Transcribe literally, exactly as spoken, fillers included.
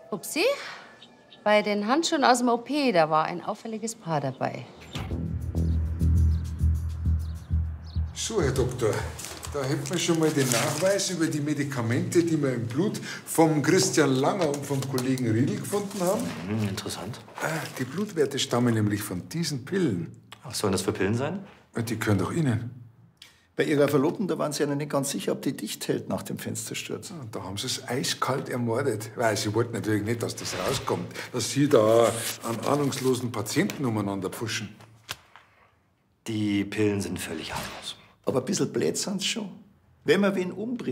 Upsi, bei den Handschuhen aus dem O P, da war ein auffälliges Paar dabei. So, Herr Doktor, da hätten wir schon mal den Nachweis über die Medikamente, die wir im Blut vom Christian Langer und vom Kollegen Riedl gefunden haben. Hm, interessant. Ah, die Blutwerte stammen nämlich von diesen Pillen. Was sollen das für Pillen sein? Und die gehören doch Ihnen. Bei Ihrer Verlobten, da waren Sie ja noch nicht ganz sicher, ob die dicht hält nach dem Fenstersturz. Und da haben Sie es eiskalt ermordet. Weil Sie wollten natürlich nicht, dass das rauskommt, dass Sie da an ahnungslosen Patienten umeinander pfuschen. Die Pillen sind völlig harmlos. Aber ein bisschen blöd sind's schon. Wenn man wen umbringt,